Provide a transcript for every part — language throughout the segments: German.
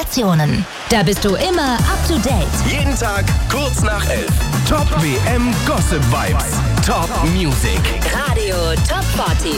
Informationen. Da bist du immer up to date. Jeden Tag kurz nach 11. Top WM Gossip Vibes. Top Music. Radio Top 40.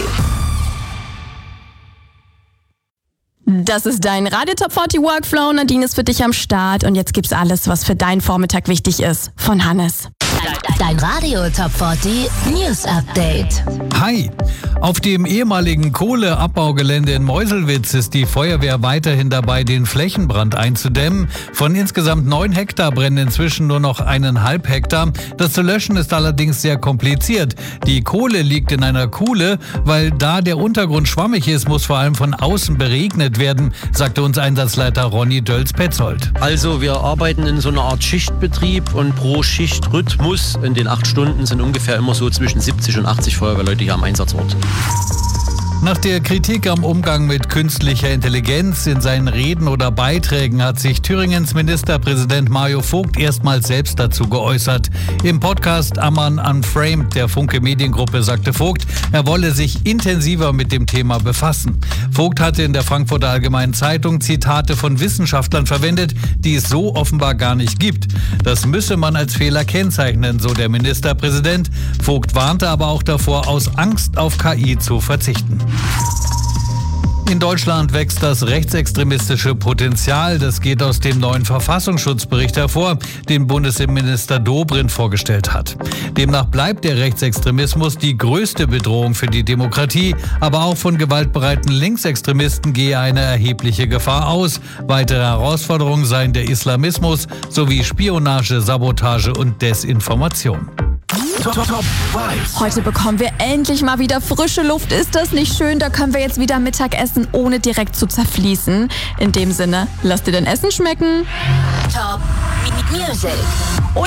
Das ist dein Radio Top 40 Workflow. Nadine ist für dich am Start und jetzt gibt's alles, was für deinen Vormittag wichtig ist, von Hannes. Dein Radio Top 40 News Update. Hi! Auf dem ehemaligen Kohleabbaugelände in Meuselwitz ist die Feuerwehr weiterhin dabei, den Flächenbrand einzudämmen. Von insgesamt 9 Hektar brennen inzwischen nur noch 1,5 Hektar. Das zu löschen ist allerdings sehr kompliziert. Die Kohle liegt in einer Kuhle, weil da der Untergrund schwammig ist, muss vor allem von außen beregnet werden, sagte uns Einsatzleiter Ronny Dölz-Petzold. Also wir arbeiten in so einer Art Schichtbetrieb und pro Schichtrhythmus in den 8 Stunden sind ungefähr immer so zwischen 70 und 80 Feuerwehrleute hier am Einsatzort. Nach der Kritik am Umgang mit künstlicher Intelligenz in seinen Reden oder Beiträgen hat sich Thüringens Ministerpräsident Mario Vogt erstmals selbst dazu geäußert. Im Podcast Ammann Unframed der Funke Mediengruppe sagte Vogt, er wolle sich intensiver mit dem Thema befassen. Vogt hatte in der Frankfurter Allgemeinen Zeitung Zitate von Wissenschaftlern verwendet, die es so offenbar gar nicht gibt. Das müsse man als Fehler kennzeichnen, so der Ministerpräsident. Vogt warnte aber auch davor, aus Angst auf KI zu verzichten. In Deutschland wächst das rechtsextremistische Potenzial. Das geht aus dem neuen Verfassungsschutzbericht hervor, den Bundesinnenminister Dobrindt vorgestellt hat. Demnach bleibt der Rechtsextremismus die größte Bedrohung für die Demokratie, aber auch von gewaltbereiten Linksextremisten gehe eine erhebliche Gefahr aus. Weitere Herausforderungen seien der Islamismus sowie Spionage, Sabotage und Desinformation. Top Vibes. Heute bekommen wir endlich mal wieder frische Luft. Ist das nicht schön? Da können wir jetzt wieder Mittag essen, ohne direkt zu zerfließen. In dem Sinne, lass dir dein Essen schmecken. Top Music.